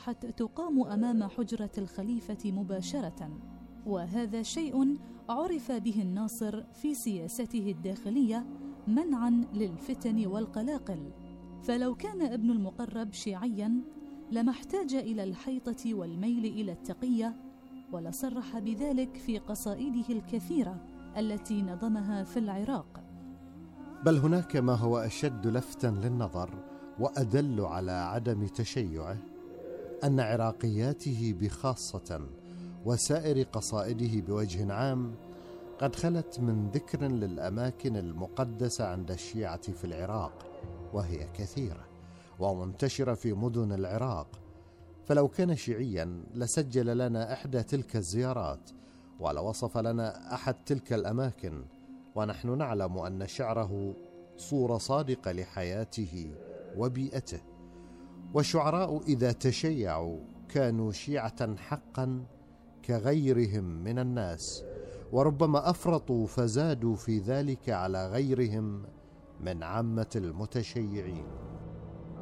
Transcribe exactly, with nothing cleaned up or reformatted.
أصبحت تقام أمام حجرة الخليفة مباشرة، وهذا شيء عرف به الناصر في سياسته الداخلية منعا للفتن والقلاقل. فلو كان ابن المقرب شيعيا لما احتاج إلى الحيطة والميل إلى التقية، ولصرح بذلك في قصائده الكثيرة التي نظمها في العراق. بل هناك ما هو أشد لفتا للنظر وأدل على عدم تشيعه، أن عراقياته بخاصة وسائر قصائده بوجه عام قد خلت من ذكر للأماكن المقدسة عند الشيعة في العراق، وهي كثيرة ومنتشرة في مدن العراق. فلو كان شيعيا لسجل لنا إحدى تلك الزيارات ولوصف لنا أحد تلك الأماكن، ونحن نعلم أن شعره صورة صادقة لحياته وبيئته. والشعراء إذا تشيعوا كانوا شيعة حقا كغيرهم من الناس، وربما أفرطوا فزادوا في ذلك على غيرهم من عامة المتشيعين.